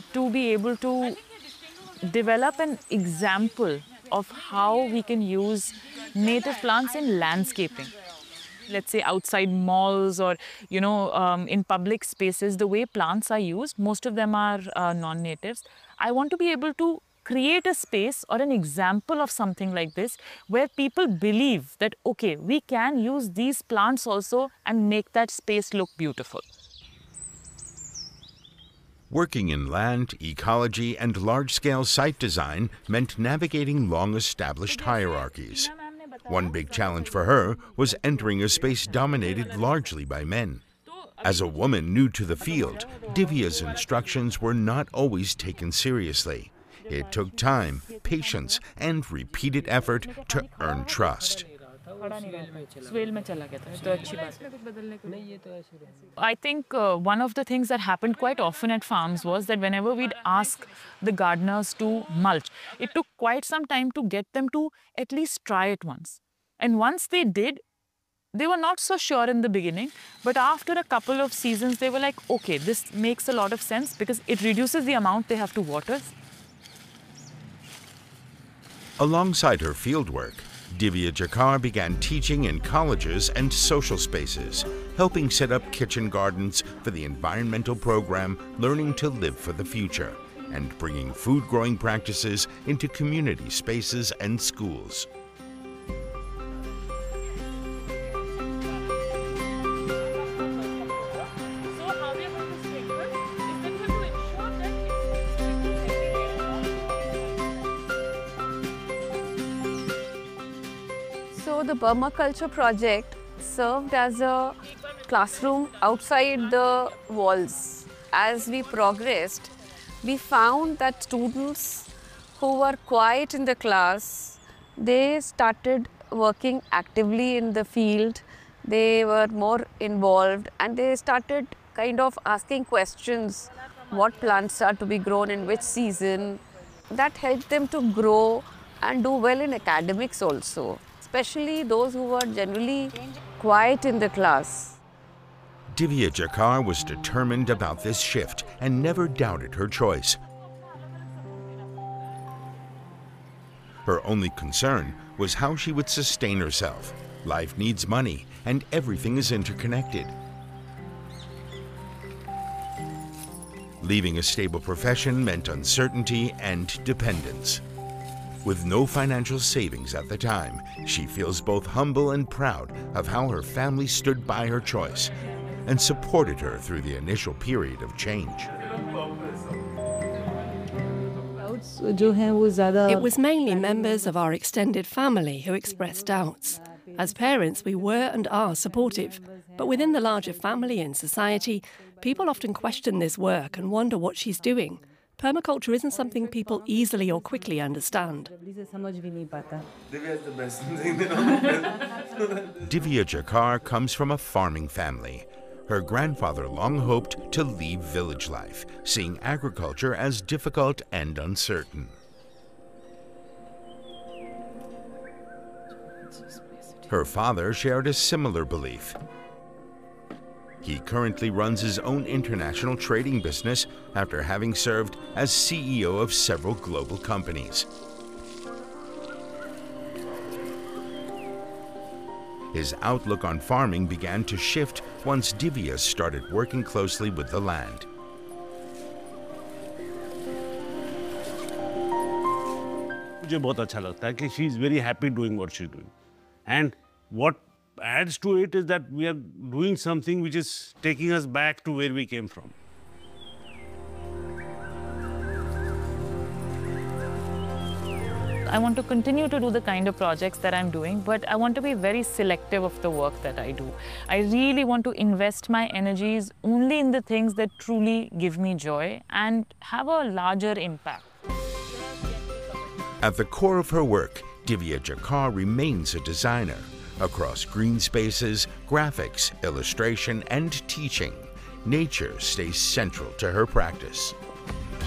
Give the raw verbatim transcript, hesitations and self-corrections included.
to be able to develop an example of how we can use native plants in landscaping. Let's say outside malls or, you know, um, in public spaces, the way plants are used, most of them are uh, non-natives. I want to be able to create a space or an example of something like this where people believe that, okay, we can use these plants also and make that space look beautiful. Working in land, ecology, and large-scale site design meant navigating long-established hierarchies. One big challenge for her was entering a space dominated largely by men. As a woman new to the field, Divya's instructions were not always taken seriously. It took time, patience, and repeated effort to earn trust. I think uh, one of the things that happened quite often at farms was that whenever we'd ask the gardeners to mulch, it took quite some time to get them to at least try it once. And once they did, they were not so sure in the beginning, but after a couple of seasons, they were like, okay, this makes a lot of sense because it reduces the amount they have to water. Alongside her fieldwork, Divya Jakar began teaching in colleges and social spaces, helping set up kitchen gardens for the environmental program Learning to Live for the Future, and bringing food growing practices into community spaces and schools. So the permaculture project served as a classroom outside the walls. As we progressed, we found that students who were quiet in the class, they started working actively in the field. They were more involved and they started kind of asking questions, what plants are to be grown in which season. That helped them to grow and do well in academics also, especially those who were generally quiet in the class. Divya Jakar was determined about this shift and never doubted her choice. Her only concern was how she would sustain herself. Life needs money, and everything is interconnected. Leaving a stable profession meant uncertainty and dependence. With no financial savings at the time, she feels both humble and proud of how her family stood by her choice and supported her through the initial period of change. It was mainly members of our extended family who expressed doubts. As parents, we were and are supportive, but within the larger family and society, people often question this work and wonder what she's doing. Permaculture isn't something people easily or quickly understand. Divya Jakar comes from a farming family. Her grandfather long hoped to leave village life, seeing agriculture as difficult and uncertain. Her father shared a similar belief. He currently runs his own international trading business after having served as C E O of several global companies. His outlook on farming began to shift once Divya started working closely with the land. मुझे बहुत अच्छा लगता है कि she is very happy doing what she is doing, and what adds to it is that we are doing something which is taking us back to where we came from. I want to continue to do the kind of projects that I'm doing, but I want to be very selective of the work that I do. I really want to invest my energies only in the things that truly give me joy and have a larger impact. At the core of her work, Divya Jakar remains a designer. Across green spaces, graphics, illustration, and teaching, nature stays central to her practice.